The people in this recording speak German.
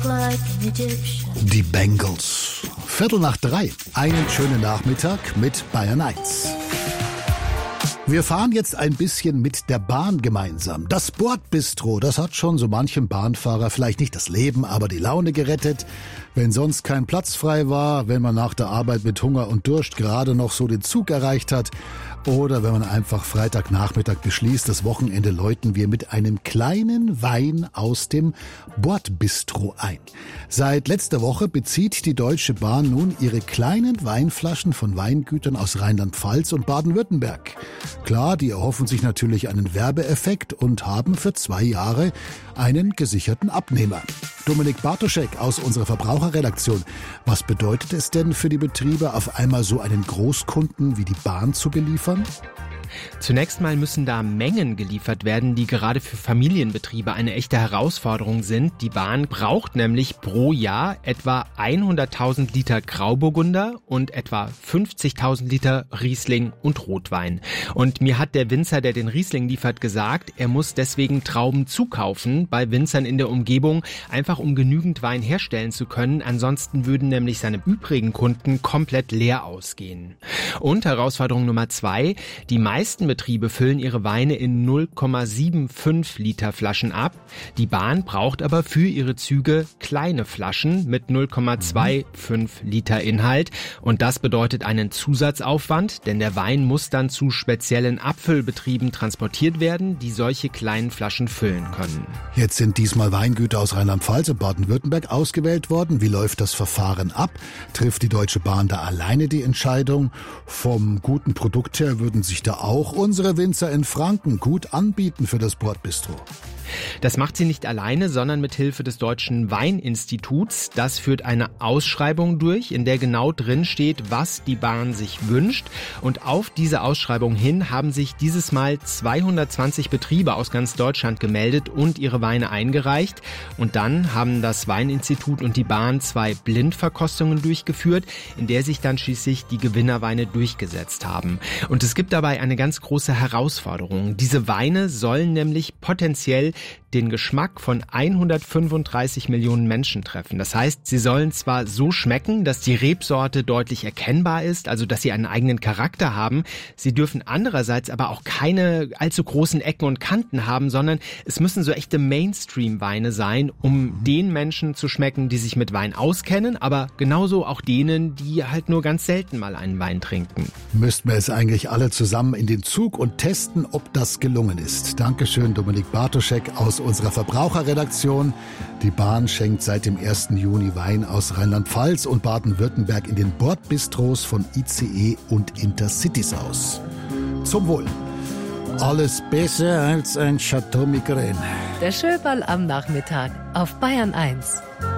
Die Bengals. 2:45. Einen schönen Nachmittag mit Bayern 1. Wir fahren jetzt ein bisschen mit der Bahn gemeinsam. Das Bordbistro, das hat schon so manchem Bahnfahrer vielleicht nicht das Leben, aber die Laune gerettet. Wenn sonst kein Platz frei war, wenn man nach der Arbeit mit Hunger und Durst gerade noch so den Zug erreicht hat oder wenn man einfach Freitagnachmittag beschließt, das Wochenende läuten wir mit einem kleinen Wein aus dem Bordbistro ein. Seit letzter Woche bezieht die Deutsche Bahn nun ihre kleinen Weinflaschen von Weingütern aus Rheinland-Pfalz und Baden-Württemberg. Klar, die erhoffen sich natürlich einen Werbeeffekt und haben für 2 Jahre einen gesicherten Abnehmer. Dominik Bartoschek aus unserer Verbraucherredaktion. Was bedeutet es denn für die Betriebe, auf einmal so einen Großkunden wie die Bahn zu beliefern? Zunächst mal müssen da Mengen geliefert werden, die gerade für Familienbetriebe eine echte Herausforderung sind. Die Bahn braucht nämlich pro Jahr etwa 100.000 Liter Grauburgunder und etwa 50.000 Liter Riesling und Rotwein. Und mir hat der Winzer, der den Riesling liefert, gesagt, er muss deswegen Trauben zukaufen bei Winzern in der Umgebung, einfach um genügend Wein herstellen zu können. Ansonsten würden nämlich seine übrigen Kunden komplett leer ausgehen. Und Herausforderung Nummer 2, die meisten Betriebe füllen ihre Weine in 0,75 Liter Flaschen ab. Die Bahn braucht aber für ihre Züge kleine Flaschen mit 0,25 Liter Inhalt. Und das bedeutet einen Zusatzaufwand, denn der Wein muss dann zu speziellen Abfüllbetrieben transportiert werden, die solche kleinen Flaschen füllen können. Jetzt sind diesmal Weingüter aus Rheinland-Pfalz und Baden-Württemberg ausgewählt worden. Wie läuft das Verfahren ab? Trifft die Deutsche Bahn da alleine die Entscheidung? Vom guten Produkt her würden sich da auch unsere Winzer in Franken gut anbieten für das Bordbistro. Das macht sie nicht alleine, sondern mit Hilfe des Deutschen Weininstituts. Das führt eine Ausschreibung durch, in der genau drin steht, was die Bahn sich wünscht. Und auf diese Ausschreibung hin haben sich dieses Mal 220 Betriebe aus ganz Deutschland gemeldet und ihre Weine eingereicht. Und dann haben das Weininstitut und die Bahn 2 Blindverkostungen durchgeführt, in der sich dann schließlich die Gewinnerweine durchgesetzt haben. Und es gibt dabei eine ganz große Herausforderung. Diese Weine sollen nämlich potenziell den Geschmack von 135 Millionen Menschen treffen. Das heißt, sie sollen zwar so schmecken, dass die Rebsorte deutlich erkennbar ist, also dass sie einen eigenen Charakter haben. Sie dürfen andererseits aber auch keine allzu großen Ecken und Kanten haben, sondern es müssen so echte Mainstream-Weine sein, um den Menschen zu schmecken, die sich mit Wein auskennen, aber genauso auch denen, die halt nur ganz selten mal einen Wein trinken. Müssten wir es eigentlich alle zusammen in den Zug und testen, ob das gelungen ist. Dankeschön, Dominik Bartoschek aus unserer Verbraucherredaktion. Die Bahn schenkt seit dem 1. Juni Wein aus Rheinland-Pfalz und Baden-Württemberg in den Bordbistros von ICE und Intercities aus. Zum Wohl. Alles besser als ein Chateau Migraine. Der Schöberl am Nachmittag auf Bayern 1.